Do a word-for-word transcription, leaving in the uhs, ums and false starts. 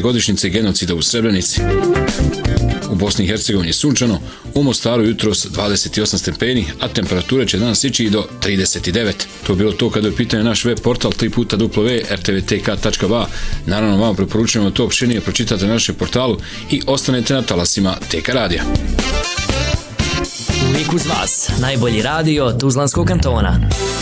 godišnjice genocida u Srebrenici. U Bosni i Hercegovini sunčano, u Mostaru jutros dvadeset osam stepeni, a temperatura će danas ići i do trideset devet. To je bilo to kada je u pitanju naš web portal tri puta w w w tačka r t v t k tačka b a. Naravno, vam preporučujemo da to opširnije pročitate na našem portalu i ostanete na talasima T K radija. Uvijek uz vas, najbolji radio Tuzlanskog kantona.